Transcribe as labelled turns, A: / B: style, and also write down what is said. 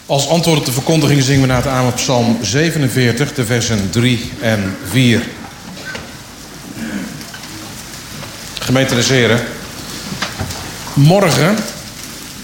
A: Als antwoord op de verkondiging zingen we na het aan op Psalm 47, de versen 3 en 4. Gemeente des Heren, morgen